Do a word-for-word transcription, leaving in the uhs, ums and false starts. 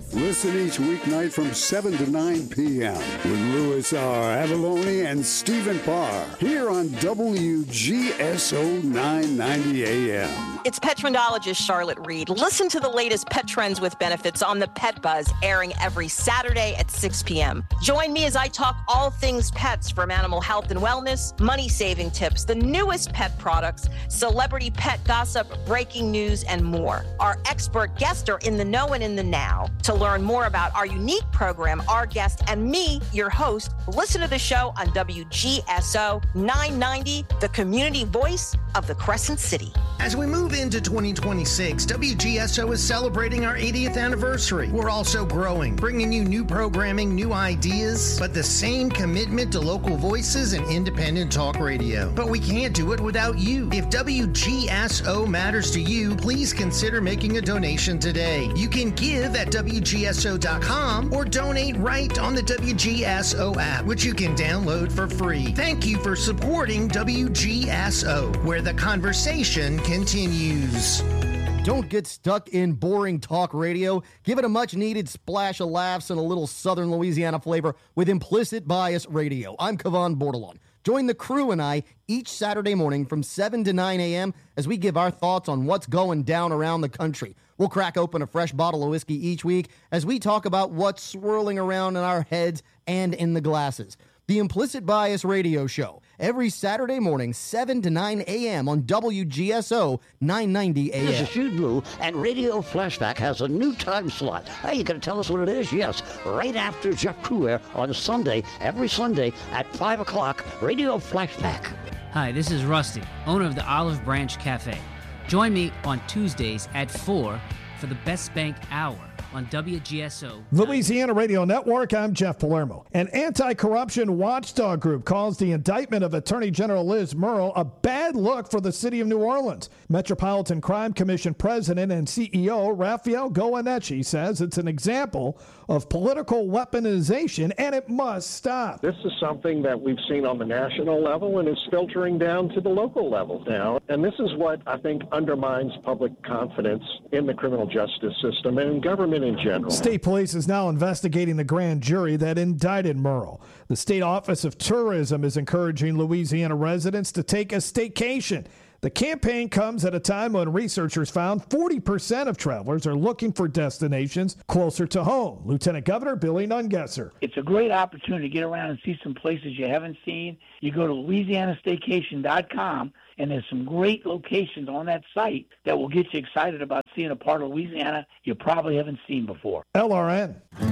Listen each weeknight from seven to nine p.m. with Louis R. Avalone and Stephen Parr here on W G S O nine ninety A M. It's pet trendologist Charlotte Reed. Listen to the latest pet trends with benefits on the Pet Buzz, airing every Saturday at six p.m. Join me as I talk all things pets, from animal health and wellness, money-saving tips, the newest pet products, celebrity pet gossip, breaking news, and more. Our expert guests are in the know and in the now. To learn more about our unique program, our guest, and me, your host, listen to the show on W G S O nine ninety, the community voice of the Crescent City. As we move into twenty twenty-six, W G S O is celebrating our eightieth anniversary. We're also growing, bringing you new programming, new ideas, but the same commitment to local voices and independent talk radio. But we can't do it without you. If W G S O matters to you, please consider making a donation today. You can give at W G S O dot com or donate right on the W G S O app, which you can download for free. Thank you for supporting W G S O, where the conversation continues. Don't get stuck in boring talk radio. Give it a much-needed splash of laughs and a little Southern Louisiana flavor with Implicit Bias Radio. I'm Kevon Bordelon. Join the crew and I each Saturday morning from seven to nine a.m. as we give our thoughts on what's going down around the country. We'll crack open a fresh bottle of whiskey each week as we talk about what's swirling around in our heads and in the glasses. The Implicit Bias Radio Show, every Saturday morning, seven to nine a.m. on W G S O nine ninety A M. This is Jude Blue, and Radio Flashback has a new time slot. Hey, you gonna tell us what it is? Yes, right after Jeff Cruer on Sunday, every Sunday at five o'clock, Radio Flashback. Hi, this is Rusty, owner of the Olive Branch Cafe. Join me on Tuesdays at four for the Best Bank Hour on W G S O. Louisiana Radio Network, I'm Jeff Palermo. An anti-corruption watchdog group calls the indictment of Attorney General Liz Murrill a bad look for the city of New Orleans. Metropolitan Crime Commission President and C E O Raphael Goyeneche says it's an example of political weaponization and it must stop. This is something that we've seen on the national level and it's filtering down to the local level now. And this is what I think undermines public confidence in the criminal justice system and in government in general. State police is now investigating the grand jury that indicted Murrill. The State Office of Tourism is encouraging Louisiana residents to take a staycation. The campaign comes at a time when researchers found forty percent of travelers are looking for destinations closer to home. Lieutenant Governor Billy Nungesser. It's a great opportunity to get around and see some places you haven't seen. You go to Louisiana Staycation dot com, and there's some great locations on that site that will get you excited about seeing a part of Louisiana you probably haven't seen before. L R N.